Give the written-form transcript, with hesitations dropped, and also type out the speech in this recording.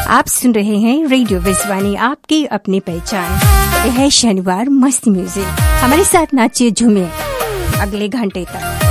आप सुन रहे हैं रेडियो विजवानी, आपकी अपनी पहचान। यह है शनिवार मस्त म्यूजिक। हमारे साथ नाचिए झूमिए अगले घंटे तक।